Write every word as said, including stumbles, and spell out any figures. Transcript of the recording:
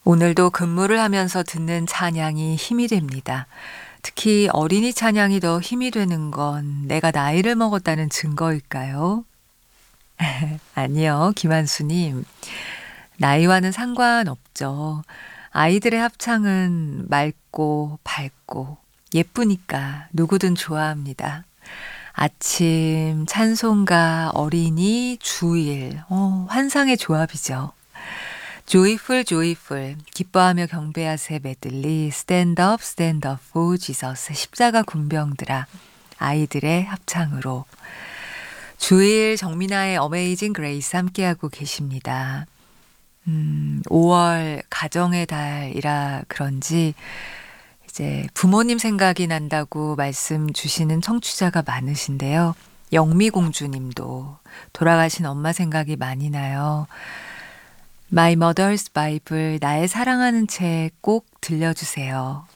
오늘도 근무를 하면서 듣는 찬양이 힘이 됩니다. 특히 어린이 찬양이 더 힘이 되는 건 내가 나이를 먹었다는 증거일까요? 아니요, 김한수님. 나이와는 상관없죠. 아이들의 합창은 맑고 밝고 예쁘니까 누구든 좋아합니다. 아침, 찬송가, 어린이, 주일, 어, 환상의 조합이죠. 조이풀 조이풀 기뻐하며 경배하세 메들리 스탠드 업 스탠드 업 포 지저스 십자가 군병들아 아이들의 합창으로 주일 정민아의 어메이징 그레이스 함께하고 계십니다. 음, 오월 가정의 달이라 그런지 이제 부모님 생각이 난다고 말씀 주시는 청취자가 많으신데요. 영미공주님도 돌아가신 엄마 생각이 많이 나요. My Mother's Bible 나의 사랑하는 책 꼭 들려주세요.